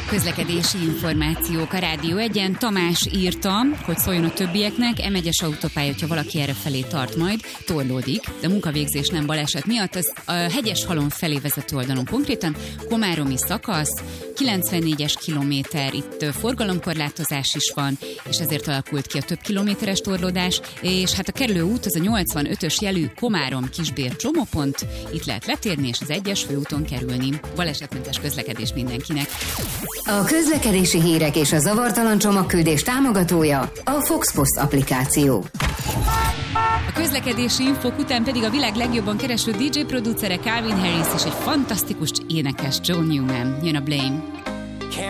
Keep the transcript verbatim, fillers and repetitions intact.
Közlekedési információk a Rádió egyen. Tamás írta, hogy szóljon a többieknek, em egyes autópálya, hogyha valaki erre felé tart majd, torlódik, de munkavégzés nem baleset miatt. Az a Hegyeshalom felé vezető oldalon konkrétan komáromi szakasz, kilencvennégyes kilométer, itt forgalomkorlátozás is van, és ezért alakult ki a több kilométeres torlódás, és hát a kerülő út az a nyolcvanötös jelű Komárom-Kisbér csomópont, itt lehet letérni, és az egyes főúton kerülni. Balesetmentes közlekedés mindenkinek. A közlekedési hírek és a zavartalan csomagküldés támogatója a Foxpost applikáció. A közlekedési infók után pedig a világ legjobban kereső dé dzsé producere Calvin Harris és egy fantasztikus énekes John Newman. Jön a Blame.